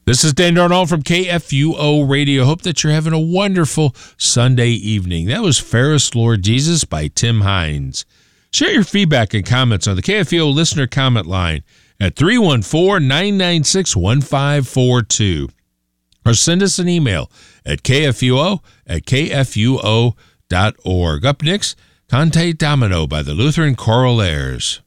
This is Dan Darnold from KFUO Radio. Hope that you're having a wonderful Sunday evening. That was Ferris Lord Jesus by Tim Hines. Share your feedback and comments on the KFUO listener comment line at 314-996-1542. Or send us an email at kfuo@kfuo.org. Up next, Cante Domino by the Lutheran Choral Airs.